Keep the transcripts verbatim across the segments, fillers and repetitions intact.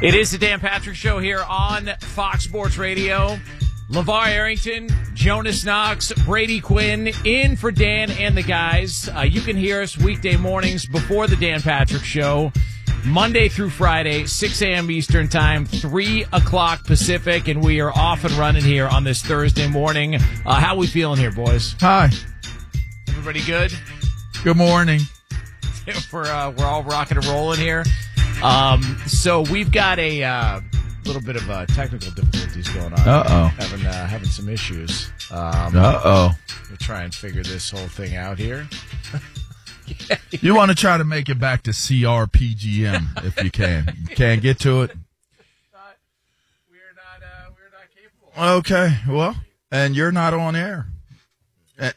It is the Dan Patrick Show here on Fox Sports Radio. LeVar Arrington, Jonas Knox, Brady Quinn in for Dan and the guys. Uh, you can hear us weekday mornings before the Dan Patrick Show, Monday through Friday, six a.m. Eastern Time, three o'clock Pacific, and we are off and running here on this Thursday morning. Uh, how we feeling here, boys? Hi. Everybody good? Good morning. we're, uh, we're all rocking and rolling here. Um, so we've got a uh, little bit of uh, technical difficulties going on. Uh-oh. Having, uh, having some issues. Um, Uh-oh. We'll try and figure this whole thing out here. yeah. You want to try to make it back to C R P G M if you can. You can't get to it? Not, we're not, uh, we're not capable. Okay, well, and you're not on air. Uh,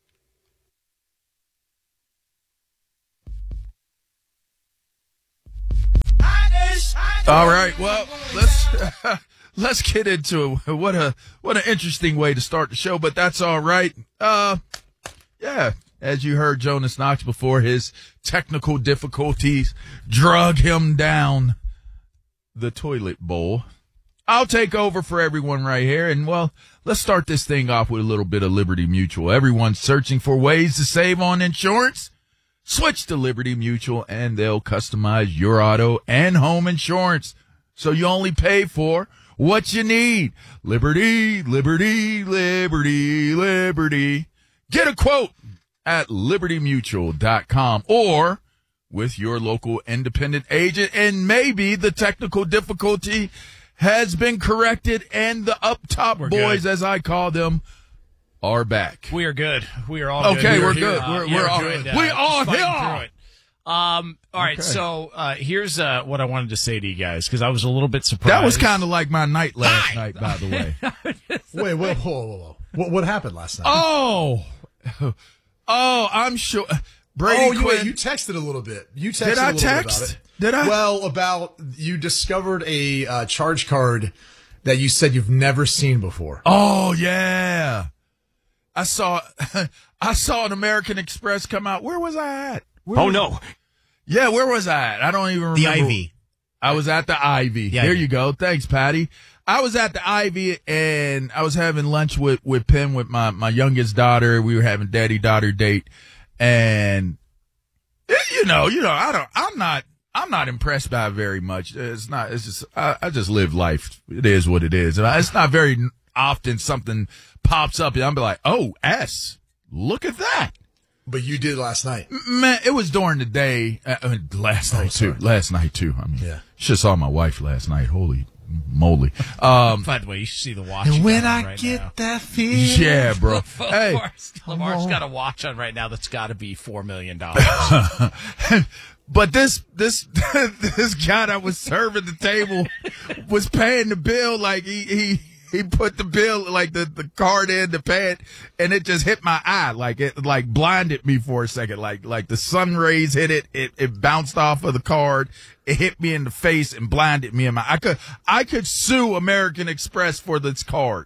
All right, well, let's uh, let's get into it. What a what an interesting way to start the show, but that's all right. Uh, yeah, as you heard Jonas Knox before, his technical difficulties drug him down the toilet bowl. I'll take over for everyone right here, and well, let's start this thing off with a little bit of Liberty Mutual. Everyone's searching for ways to save on insurance. Switch to Liberty Mutual, and they'll customize your auto and home insurance, so you only pay for what you need. Liberty, Liberty, Liberty, Liberty. Get a quote at liberty mutual dot com or with your local independent agent, and maybe the technical difficulty has been corrected, and the up top We're boys, good. as I call them, are back. We are good. We are all Okay, good. we're here. good. Uh, We're- yeah, we're all good. good. We Uh, are just fighting here. through it. Um, all right, Okay. so uh, here's uh, what I wanted to say to you guys, because I was a little bit surprised. That was kind of like my night last night, by the way. Wait, wait, whoa, whoa, whoa. What, what happened last night? Oh, oh, I'm sure. Brady oh, you, Quinn. wait, you texted a little bit. You texted Did a I little text? bit about it. Did I? Well, about you discovered a uh, charge card that you said you've never seen before. Oh yeah, I saw. I saw an American Express come out. Where was I at? Where Oh was- no, Yeah, where was I at? I don't even remember. The Ivy. I was at the Ivy. Yeah, there yeah. you go. Thanks, Patty. I was at the Ivy, and I was having lunch with, with Penn, with my, my youngest daughter. We were having daddy-daughter date, and eh, you know, you know, I don't, I'm not, I'm not impressed by it very much. It's not, it's just, I, I just live life. It is what it is. And I- It's not very often something pops up, and I'm be like, oh, S, look at that. But you did last night. Man, it was during the day. Uh, uh, last night too. sorry. Last night too. I mean, Yeah. should saw my wife last night. Holy moly! Um, by the way, you should see the watch. And you when got on I right get now. that feeling. yeah, bro. Hey, Lamar's, Lamar's got a watch on right now that's got to be four million dollars. but this this this guy that was serving the table was paying the bill. Like he he he put the bill, like the the card in to pay it, and it just hit my eye. Like it like blinded me for a second. Like like the sun rays hit it. It it bounced off of the card. It hit me in the face and blinded me in my. I could I could sue American Express for this card.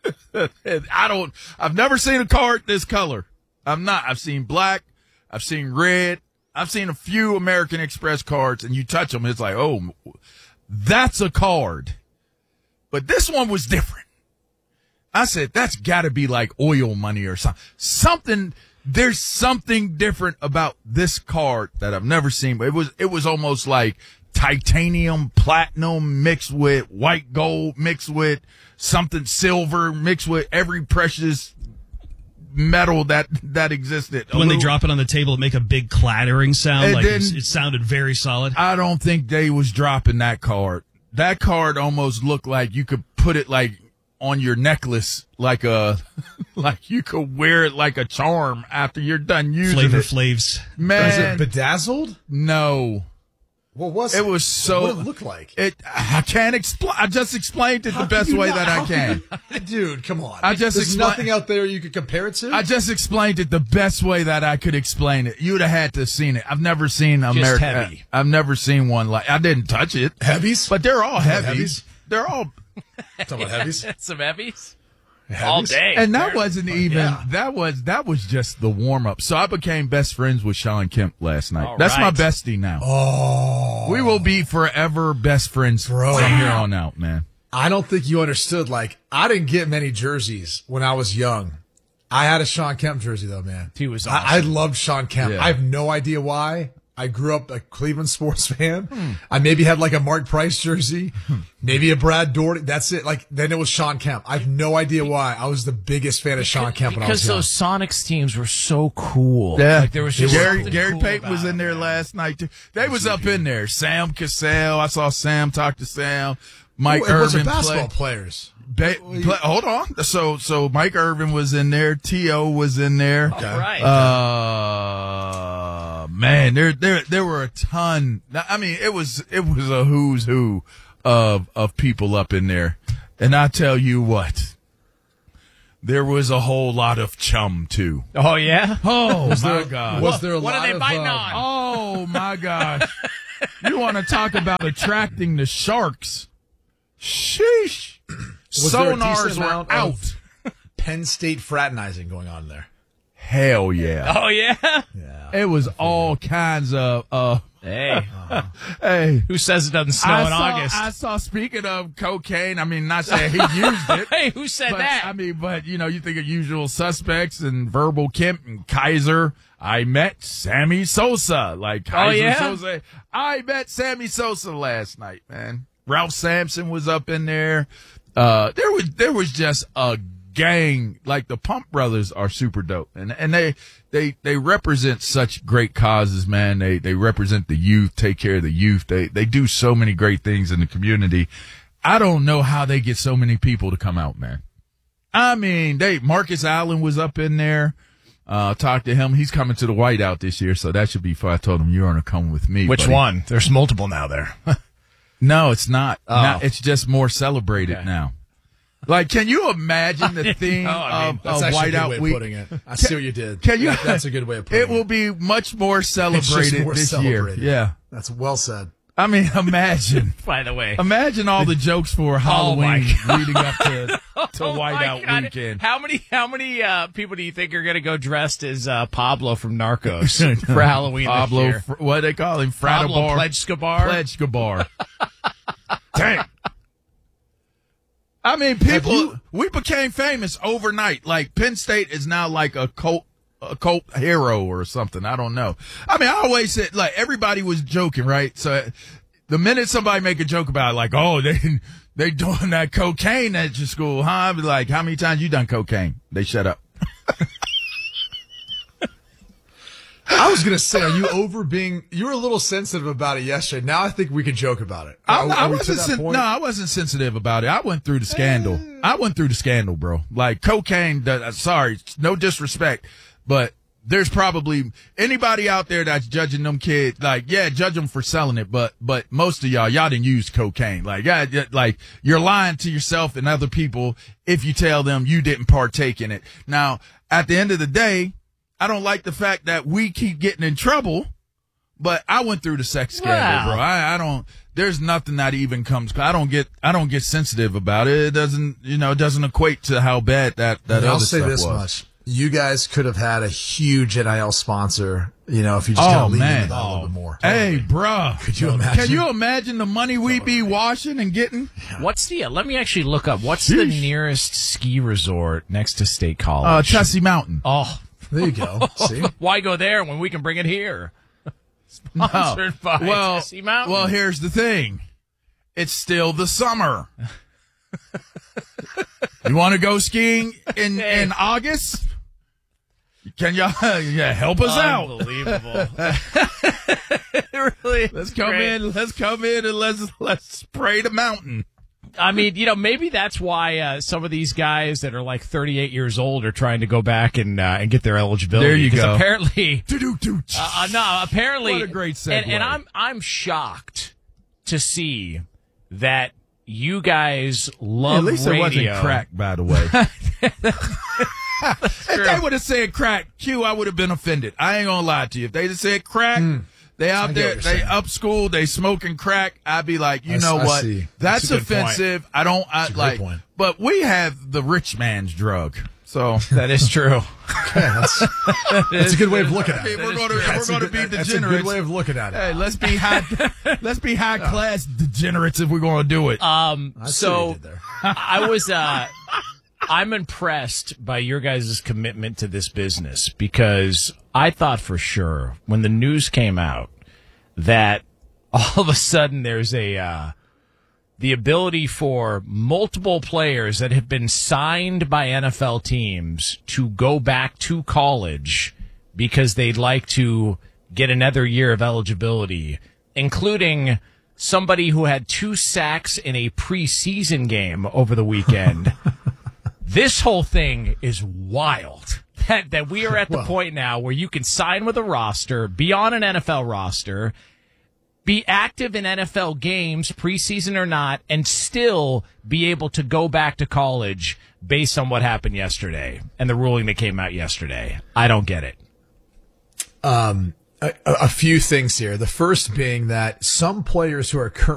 I don't. I've never seen a card this color. I'm not. I've seen black. I've seen red. I've seen a few American Express cards, and you touch them, it's like, oh, that's a card. But this one was different. I said, that's got to be like oil money or something. Something. There's something different about this card that I've never seen. But it was. It was almost like titanium, platinum mixed with white gold, mixed with something silver, mixed with every precious metal that that existed. When they drop it on the table, it make a big clattering sound. It like it's, didn't- it sounded very solid. I don't think they was dropping that card. That card almost looked like you could put it like on your necklace, like a like you could wear it like a charm after you're done using Flavor it. Flavs. Was Man, it bedazzled? no. What was It was so. What did it look like? It. I can't explain. I just explained it How the can best you way not- that I how can. you- Dude, come on. I just There's expla- nothing out there you could compare it to? I just explained it the best way that I could explain it. You'd have had to have seen it. I've never seen America. heavy. I've never seen one like. I didn't touch it, Heavies? but they're all heavy. Heavies? They're all. Talking about heavies? Some heavies. all day. And that apparently. wasn't even yeah. that was that was just the warm up. So I became best friends with Sean Kemp last night. All That's my right. bestie now. Oh, We will be forever best friends Bro. from here on out, man. I don't think you understood. Like, I didn't get many jerseys when I was young. I had a Sean Kemp jersey though, man. He was I, I awesome. loved Sean Kemp. Yeah. I have no idea why. I grew up a Cleveland sports fan. Hmm. I maybe had like a Mark Price jersey, maybe a Brad Doherty. That's it. Like, then it was Sean Kemp. I have no idea why. I was the biggest fan of Sean Kemp when I was Because young. those Sonics teams were so cool. Yeah, Like, there was just Gary something Gary cool Payton was about in it, there man. last night too. They was up in there. Sam Cassell. I saw Sam talk to Sam. Mike Oh, it was Irvin basketball play. players. Ba- play, hold on. So so Mike Irvin was in there. T O was in there. All right. Uh, man, there there there were a ton. I mean, it was it was a who's who of of people up in there, and I tell you what, there was a whole lot of chum too. Oh, yeah? Oh my God! Was there a What lot are they of, biting uh, on? Oh my gosh! You want to talk about attracting the sharks? Sheesh! Was there a Sonars decent were amount out. of Penn State fraternizing going on there? Hell yeah! Oh, yeah? Yeah. It was all kinds of. Uh, Hey, hey, who says it doesn't snow I in saw, August? I saw. Speaking of cocaine, I mean, not saying he used it. Hey, who said But, that? I mean, but you know, you think of Usual Suspects and Verbal Kemp and Kaiser. I met Sammy Sosa. Like Kaiser Oh, yeah? Sosa. I met Sammy Sosa last night, man. Ralph Sampson was up in there. Uh, there was there was just a gang. Like the Pump Brothers are super dope, and and they they they represent such great causes, man. They they represent the youth, take care of the youth. They they do so many great things in the community. I don't know how they get so many people to come out, man. I mean, they Marcus Allen was up in there. Uh, talked to him. He's coming to the Whiteout this year, so that should be fun. I told him you're going to come with me. Which buddy. one? There's multiple now there. No, it's not. Oh. Not- it's just more celebrated Okay. now. Like, can you imagine the theme know. I mean, of, That's of actually a good Whiteout way Week? of putting it. I see what you did. Can you? That- that's a good way of putting it. It will be much more It's celebrated just more this celebrated. year. Yeah. That's well said. I mean, imagine. By the way. Imagine all the jokes for Halloween my leading up to, to Oh, my Whiteout God. Weekend. How many how many uh, people do you think are going to go dressed as uh, Pablo from Narcos for Halloween Pablo, this year? Fr- what do they call him? Pablo Fradabar. Pledge-Scabar? Pledge Gabar. Dang. I mean, people, you- we became famous overnight. Like, Penn State is now like a cult, a cult hero or something. I don't know. I mean, I always said, like, everybody was joking, right? So the minute somebody make a joke about it, like, oh, they, they doing that cocaine at your school, huh? I'd be like, how many times you done cocaine? They shut up. I was gonna say, are you over being? You were a little sensitive about it yesterday. Now I think we could joke about it. I, Are- I are we to wasn't that sen- point? no, I wasn't sensitive about it. I went through the scandal. I went through the scandal, bro. Like cocaine. that- uh, Sorry, no disrespect, but there's probably anybody out there that's judging them kids. Like, yeah, judge them for selling it, but but most of y'all, y'all didn't use cocaine. Like, yeah, yeah, like you're lying to yourself and other people if you tell them you didn't partake in it. Now, at the end of the day, I don't like the fact that we keep getting in trouble, but I went through the sex scandal, Wow. bro. I, I don't, there's nothing that even comes, I don't get, I don't get sensitive about it. It doesn't, you know, it doesn't equate to how bad that, that And other I'll say stuff this was. much: you guys could have had a huge N I L sponsor. You know, if you just Oh, kind of lean man. into that a Oh. little bit more. Hey, bruh. Could you imagine? Can you imagine the money we be washing and getting? What's the? Uh, let me actually look up. What's the Sheesh. nearest ski resort next to State Uh, College? Tussey Mountain. oh, There you go. See, why go there when we can bring it here? No. Sponsored by well, Tussey Mountain. well, here's the thing. It's still the summer. You want to go skiing in, Hey. in August? Can y'all yeah, help us out? Unbelievable. It really, Let's come great. in. Let's come in and let's let's spray the mountain. I mean, you know, maybe that's why uh, some of these guys that are like thirty-eight years old are trying to go back and uh, and get their eligibility. There you 'Cause go. Apparently, Do-do-do. uh, uh, no, apparently, What a great segue. And, and I'm I'm shocked to see that you guys love At least radio. it wasn't crack, by the way. If they would have said crack, Q, I would have been offended. I ain't gonna lie to you. If they just said crack, They out I get there, what you're they saying. up school, they smoking crack. I'd be like, you I s- know I what? see. That's, That's a good point. offensive. I don't I, a great like. point. But we have the rich man's drug, so That is true. Okay, that's, that's a good way of looking at Hey, it. we're going to That's we're a going to good- be That's a degenerates. good way of looking at it. Hey, let's be high. let's be high class degenerates if we're going to do it. Um, I see what you so did there. I was, uh, I'm impressed by your guys' commitment to this business because I thought for sure when the news came out that all of a sudden there's a, uh, the ability for multiple players that have been signed by N F L teams to go back to college because they'd like to get another year of eligibility, including somebody who had two sacks in a preseason game over the weekend. This whole thing is wild. That, that we are at the Well. point now where you can sign with a roster, be on an N F L roster, be active in N F L games, preseason or not, and still be able to go back to college based on what happened yesterday and the ruling that came out yesterday. I don't get it. Um, a, a few things here. The first being that some players who are currently